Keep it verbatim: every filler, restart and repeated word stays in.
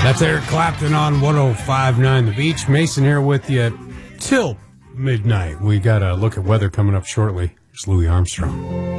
That's Eric Clapton on one oh five point nine The Beach. Mason here with you till midnight. We got a look at weather coming up shortly. It's Louis Armstrong.